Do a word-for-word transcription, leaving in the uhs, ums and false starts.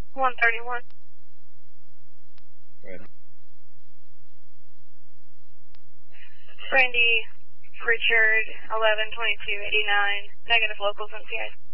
one thirty-one. Right. Brandy, Richard, eleven twenty-two eighty-nine, negative locals M C I.